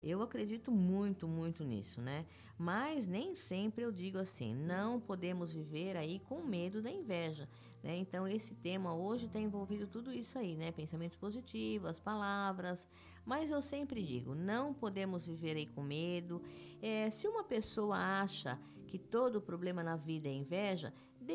Eu acredito muito, muito nisso, né? Mas nem sempre eu digo assim, não podemos viver aí com medo da inveja, né? Então esse tema hoje está envolvido tudo isso aí, né? Pensamentos positivos, as palavras, mas eu sempre digo, não podemos viver aí com medo. Se uma pessoa acha que todo problema na vida é inveja,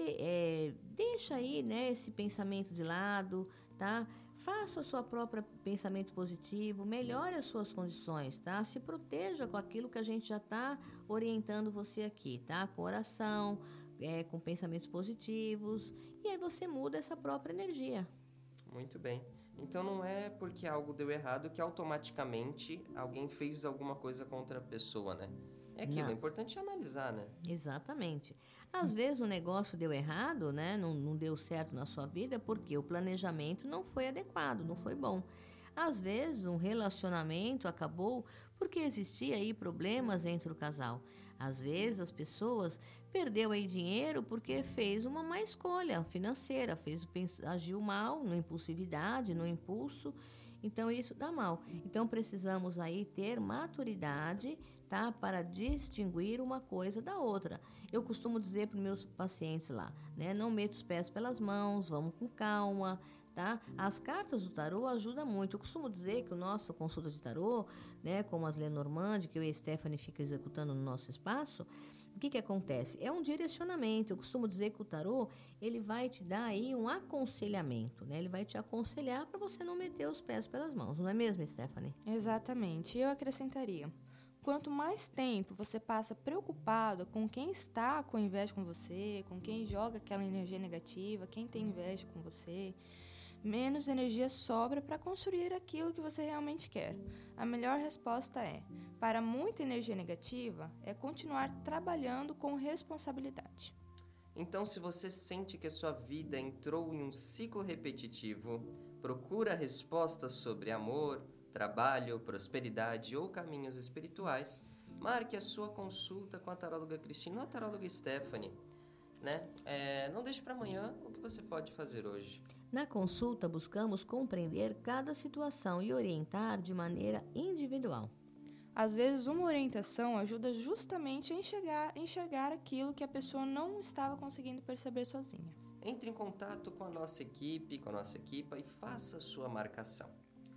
deixa aí, né, esse pensamento de lado, tá? Faça o seu próprio pensamento positivo, melhore as suas condições, tá? Se proteja com aquilo que a gente já está orientando você aqui, tá? Com oração, com pensamentos positivos, e aí você muda essa própria energia. Muito bem. Então não é porque algo deu errado que automaticamente alguém fez alguma coisa contra a pessoa, né? É aquilo, é Não. importante analisar, né? Exatamente. Às vezes o negócio deu errado, né? Não deu certo na sua vida porque o planejamento não foi adequado, não foi bom. Às vezes um relacionamento acabou porque existia aí problemas entre o casal. Às vezes as pessoas perdeu aí dinheiro porque fez uma má escolha financeira, agiu mal, na impulsividade, no impulso. Então isso dá mal. Então precisamos aí ter maturidade, tá, para distinguir uma coisa da outra. Eu costumo dizer para os meus pacientes lá, né, não meta os pés pelas mãos, vamos com calma, tá? As cartas do tarô ajudam muito. Eu costumo dizer que o nosso consulta de tarô, né, como as Lenormand, que eu e a Stephanie fica executando no nosso espaço, o que acontece? É um direcionamento. Eu costumo dizer que o tarô, ele vai te dar aí um aconselhamento, né? Ele vai te aconselhar para você não meter os pés pelas mãos, não é mesmo, Stephanie? Exatamente. Eu acrescentaria: quanto mais tempo você passa preocupado com quem está com inveja com você, com quem joga aquela energia negativa, quem tem inveja com você, menos energia sobra para construir aquilo que você realmente quer. A melhor resposta para muita energia negativa, é continuar trabalhando com responsabilidade. Então, se você sente que a sua vida entrou em um ciclo repetitivo, procura respostas sobre amor, trabalho, prosperidade ou caminhos espirituais, marque a sua consulta com a taróloga Cristina ou a taróloga Stephanie, né? Não deixe para amanhã o que você pode fazer hoje. Na consulta, buscamos compreender cada situação e orientar de maneira individual. Às vezes, uma orientação ajuda justamente a enxergar aquilo que a pessoa não estava conseguindo perceber sozinha. Entre em contato com a nossa equipe, com a nossa equipa e faça a sua marcação,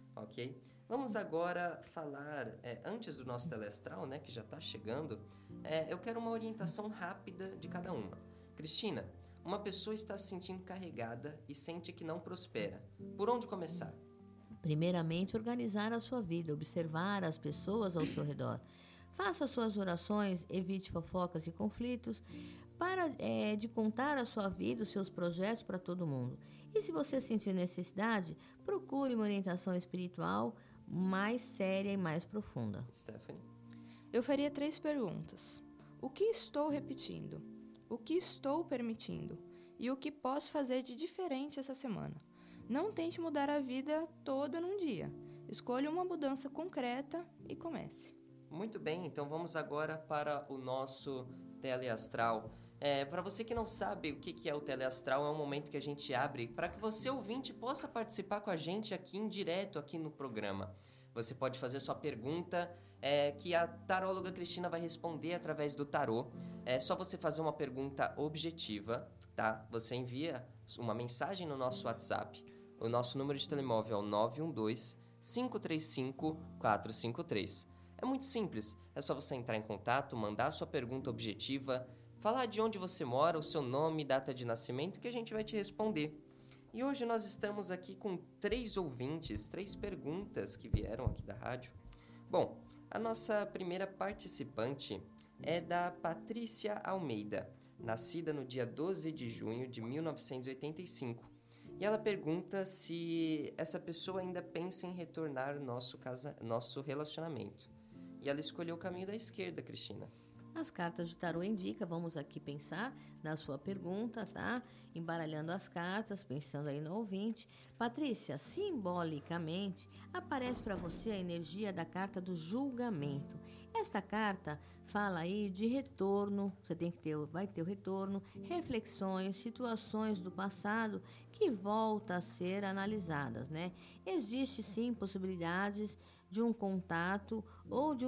ok? Vamos agora falar, antes do nosso teleastral, né, que já está chegando, eu quero uma orientação rápida de cada uma. Cristina, uma pessoa está se sentindo carregada e sente que não prospera. Por onde começar? Primeiramente, organizar a sua vida, observar as pessoas ao seu redor. Faça suas orações, evite fofocas e conflitos. Para de contar a sua vida, os seus projetos para todo mundo. E se você sentir necessidade, procure uma orientação espiritual mais séria e mais profunda. Stephanie? Eu faria 3 perguntas. O que estou repetindo? O que estou permitindo? E o que posso fazer de diferente essa semana? Não tente mudar a vida toda num dia. Escolha uma mudança concreta e comece. Muito bem, então vamos agora para o nosso teleastral. Para você que não sabe o que é o teleastral, é um momento que a gente abre para que você, ouvinte, possa participar com a gente aqui em direto aqui no programa. Você pode fazer sua pergunta, que a taróloga Cristina vai responder através do tarô. É só você fazer uma pergunta objetiva, tá? Você envia uma mensagem no nosso WhatsApp. O nosso número de telemóvel é o 912-535-453. É muito simples, é só você entrar em contato, mandar a sua pergunta objetiva, falar de onde você mora, o seu nome, data de nascimento, que a gente vai te responder. E hoje nós estamos aqui com 3 ouvintes, 3 perguntas que vieram aqui da rádio. Bom, a nossa primeira participante é da Patrícia Almeida, nascida no dia 12 de junho de 1985. E ela pergunta se essa pessoa ainda pensa em retornar nosso relacionamento. E ela escolheu o caminho da esquerda, Cristina. As cartas de tarô indicam, vamos aqui pensar na sua pergunta, tá? Embaralhando as cartas, pensando aí no ouvinte. Patrícia, simbolicamente, aparece para você a energia da carta do julgamento. Esta carta fala aí de retorno, você vai ter o retorno, reflexões, situações do passado que voltam a ser analisadas, né? Existe sim possibilidades de um contato ou de